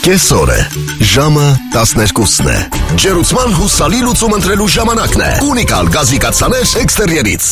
Կեսօր է, ժամը 12-ն է, ջերուցման հուսալի լուծում ընտրելու ժամանակն է, ունիկալ գազի կաթսաներ էքստերիերից։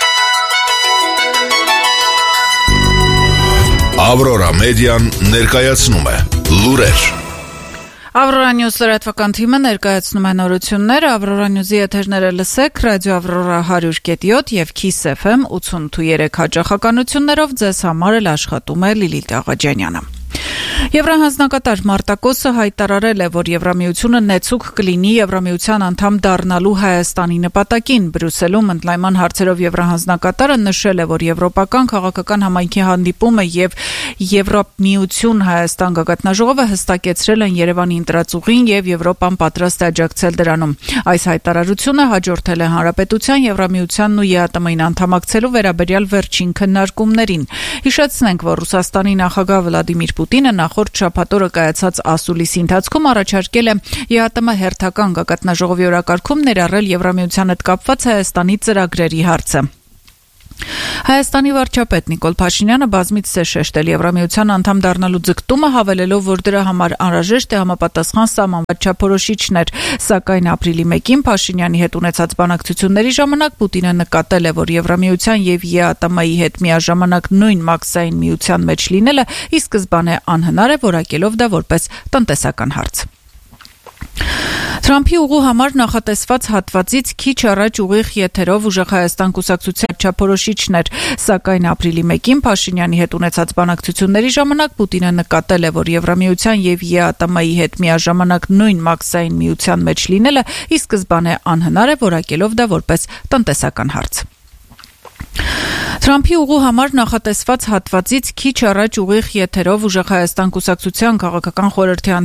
Ավրորա մեդիան ներկայացնում է լուրեր։ Ավրորա Նյուզ լրատվական թիմը ներկայացնում է նորություններ, Ավրորա Նյուզի եթերները լսեք, ռադիո Ավրորա 100.7 եւ Kiss FM 83 հաճախականություններով ձեզ համար էլ աշխատում է Լիլիթ Աղաջանյանը։ Եվրահանձնակատար Մարտակոսը հայտարարել է, որ Եվրամիությունը նեցուկ կլինի Եվրամիության անդամ դառնալու Հայաստանի նպատակին։ Բրյուսելում ընդլայնման հարցերով Եվրահանձնակատարը նշել է, որ Եվրոպական քաղաքական համայնքի հանդիպումը եւ Եվրամիություն Հայաստան գագաթնաժողովը հստակեցրել են Երևանի ընտրածուղին եւ Եվրոպան պատրաստ է աջակցել դրանում։ Այս հայտարարությունը հաջորդել է Հանրապետության, Եվրամիությանն ու ԵԱՏՄ-ին անդամակցելու վերաբերյալ վերջին քննարկումներին։ Հիշեցնենք, որ Ռուսաստանի նախագահ Վլադիմիր Պուտինը նախորդ շաբաթ օրը կայացած ասուլիսի ընթացքում առաջարկել է ԵԱՏՄ հերթական գագաթնաժողովի օրակարգում ներառել Եվրամիության հետ կապված Հայաստանի ծրագրերի հարցը։ Հայաստանի վարչապետ Նիկոլ Փաշինյանը բազմիցս է շեշտել Եվրամիության անդամ դառնալու ձգտումը, հավելելով, որ դրա համար անհրաժեշտ է համապատասխան սահմանված չափորոշիչներ, սակայն ապրիլի 1-ին Փաշինյանի հետ ունեցած բանակցությունների ժամանակ Պուտինը նկատել է, որ Եվրամիության եւ ԵԱՏՄ-ի հետ միաժամանակ նույն մաքսային միության մեջ լինելը ի սկզբանե անհնար է, որակելով դա որպես տնտեսական հարց։ Թրամփի ուղու համար նախատեսված հատվածից քիչ առաջ ուղիղ եթերով ուժեղ Հայաստան կուսակցության չափորոշիչներ, սակայն ապրիլի 1-ին Փաշինյանի հետ ունեցած բանակցությունների ժամանակ Պուտինը նկատել է, որ Եվրամիության եւ ԵԱՏՄ-ի հետ միաժամանակ նույն մաքսային միության մեջ լինելը ի սկզբանե անհնար է, որակելով դա որպես տնտեսական հարց։ Թրամփի ուղու համար նախատեսված հատվածից քիչ առաջ ուղիղ եթերով ուժեղ Հայաստան կուսակցության քաղաքական խորհրդի